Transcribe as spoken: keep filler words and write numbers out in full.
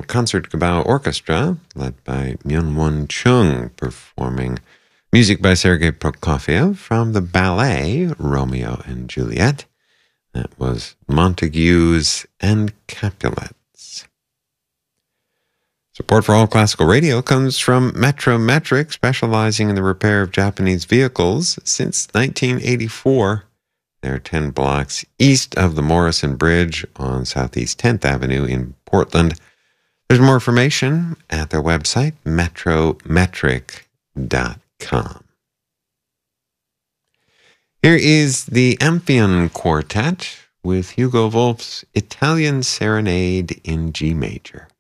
National Concertgebouw Orchestra, led by Myung-won Chung, performing music by Sergei Prokofiev from the ballet Romeo and Juliet. That was Montagues and Capulets. Support for All Classical Radio comes from Metrometric, specializing in the repair of Japanese vehicles since nineteen eighty-four. They're ten blocks east of the Morrison Bridge on Southeast tenth Avenue in Portland. There's more information at their website, metrometric dot com. Here is the Amphion Quartet with Hugo Wolf's Italian Serenade in G major.